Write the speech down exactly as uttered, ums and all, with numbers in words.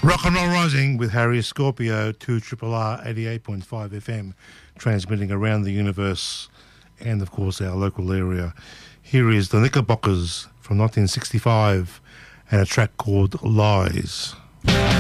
Rock and Roll Rising with Harry Scorpio, two Triple R eighty-eight point five F M, transmitting around the universe and, of course, our local area. Here is the Knickerbockers from nineteen sixty-five and a track called Lies.